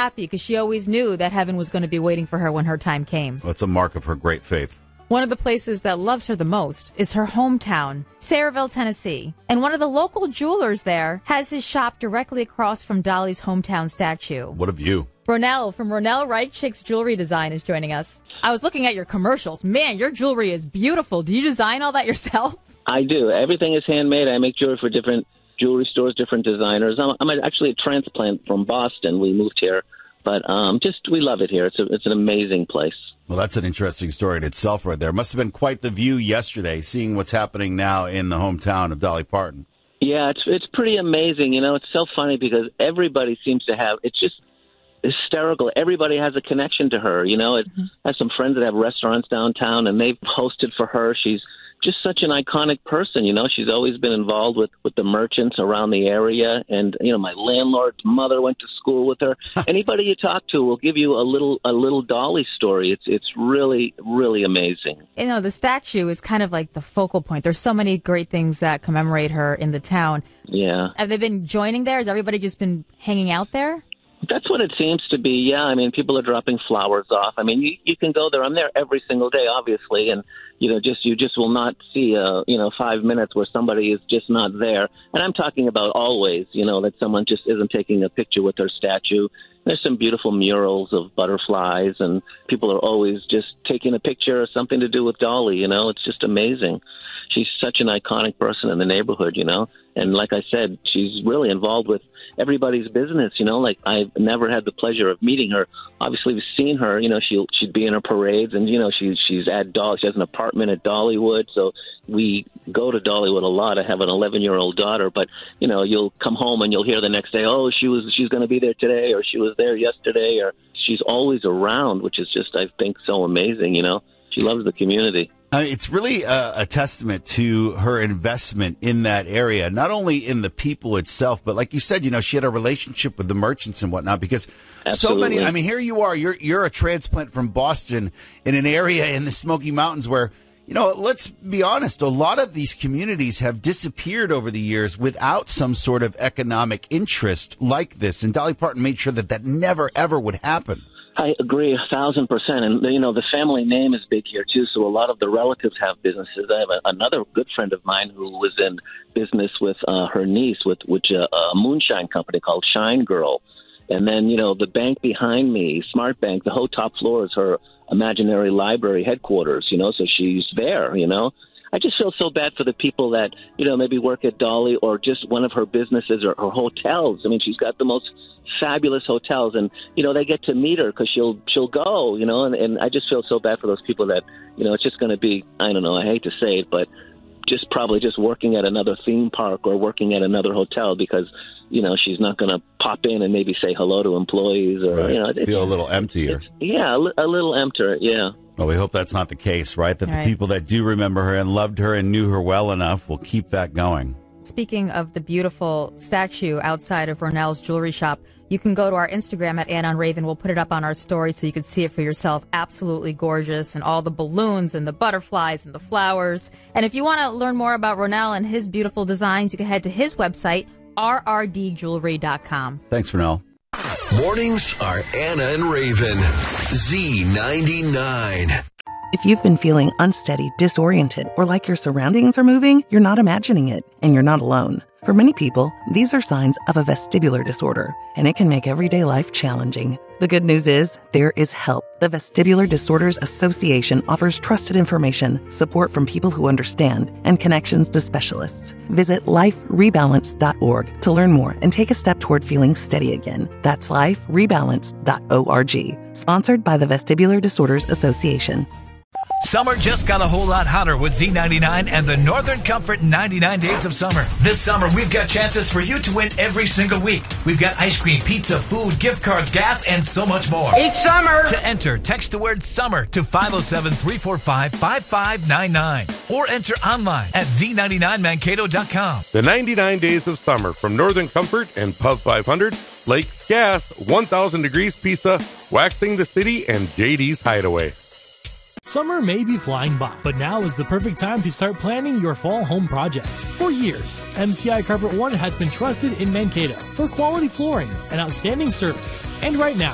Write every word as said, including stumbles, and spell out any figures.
happy because she always knew that heaven was going to be waiting for her when her time came. Well, it's a mark of her great faith. One of the places that loves her the most is her hometown, Sayreville, Tennessee. And one of the local jewelers there has his shop directly across from Dolly's hometown statue. What a view. Ronell from Ronell Right Chicks Jewelry Design is joining us. I was looking at your commercials. Man, your jewelry is beautiful. Do you design all that yourself? I do. Everything is handmade. I make jewelry for different jewelry stores, different designers. I'm, I'm actually a transplant from Boston. We moved here. But um, just, we love it here. It's a, it's an amazing place. Well, that's an interesting story in itself right there. Must have been quite the view yesterday, seeing what's happening now in the hometown of Dolly Parton. Yeah, it's it's pretty amazing. You know, it's so funny because everybody seems to have, it's just hysterical. Everybody has a connection to her. You know, it, mm-hmm. I have some friends that have restaurants downtown, and they've hosted for her. She's just such an iconic person. You know, she's always been involved with, with the merchants around the area. And, you know, my landlord's mother went to school with her. Anybody you talk to will give you a little a little Dolly story. It's it's really, really amazing. You know, the statue is kind of like the focal point. There's so many great things that commemorate her in the town. Yeah. Have they been joining there? Has everybody just been hanging out there? That's what it seems to be, yeah. I mean, people are dropping flowers off. I mean, you, you can go there. I'm there every single day, obviously, and, you know, just you just will not see, uh, you know, five minutes where somebody is just not there. And I'm talking about always, you know, that someone just isn't taking a picture with their statue. There's some beautiful murals of butterflies, and people are always just taking a picture or something to do with Dolly, you know. It's just amazing. She's such an iconic person in the neighborhood, you know. And like I said, she's really involved with everybody's business, you know. Like, I've never had the pleasure of meeting her. Obviously, we've seen her, you know, she'll, she'd be in her parades, and, you know, she, she's at Dolly. She has an apartment at Dollywood, so we go to Dollywood a lot. I have an eleven-year-old daughter, but, you know, you'll come home and you'll hear the next day, oh, she was she's going to be there today, or she was there yesterday, or she's always around, which is just, I think, so amazing, you know. She loves the community. Uh, it's really a, a testament to her investment in that area, not only in the people itself, but like you said, you know, she had a relationship with the merchants and whatnot, because Absolutely. so many, I mean, here you are, you're, you're a transplant from Boston in an area in the Smoky Mountains where, you know, let's be honest, a lot of these communities have disappeared over the years without some sort of economic interest like this. And Dolly Parton made sure that that never, ever would happen. I agree a thousand percent. And, you know, the family name is big here, too. So a lot of the relatives have businesses. I have a, another good friend of mine who was in business with uh, her niece, with which uh, a moonshine company called Shine Girl. And then, you know, the bank behind me, Smart Bank, the whole top floor is her imaginary library headquarters, you know, so she's there, you know. I just feel so bad for the people that, you know, maybe work at Dolly or just one of her businesses or her hotels. I mean, she's got the most fabulous hotels, and, you know, they get to meet her because she'll she'll go, you know, and, and I just feel so bad for those people that, you know, it's just going to be, I don't know, I hate to say it, but just probably just working at another theme park or working at another hotel because, you know, she's not going to pop in and maybe say hello to employees or, right. you know. Feel a little emptier. Yeah, a, li- a little emptier, yeah. Well, we hope that's not the case, right? That right. the people that do remember her and loved her and knew her well enough will keep that going. Speaking of the beautiful statue outside of Ronell's jewelry shop, you can go to our Instagram at Ann on Raven. We'll put it up on our story so you can see it for yourself. Absolutely gorgeous, and all the balloons and the butterflies and the flowers. And if you want to learn more about Ronell and his beautiful designs, you can head to his website, r r d jewelry dot com. Thanks, Ronell. Mornings are Anna and Raven. Z ninety-nine. If you've been feeling unsteady, disoriented, or like your surroundings are moving, you're not imagining it, and you're not alone. For many people, these are signs of a vestibular disorder, and it can make everyday life challenging. The good news is, there is help. The Vestibular Disorders Association offers trusted information, support from people who understand, and connections to specialists. Visit life rebalance dot org to learn more and take a step toward feeling steady again. That's life rebalance dot org. Sponsored by the Vestibular Disorders Association. Summer just got a whole lot hotter with Z ninety-nine and the Northern Comfort ninety-nine Days of Summer. This summer, we've got chances for you to win every single week. We've got ice cream, pizza, food, gift cards, gas, and so much more. Each summer! To enter, text the word SUMMER to five oh seven, three four five, five five nine nine or enter online at z ninety-nine mankato dot com. The ninety-nine Days of Summer from Northern Comfort and Pub five hundred, Lakes Gas, one thousand Degrees Pizza, Waxing the City, and J D's Hideaway. Summer may be flying by, but now is the perfect time to start planning your fall home projects. For years, M C I Carpet One has been trusted in Mankato for quality flooring and outstanding service. And right now,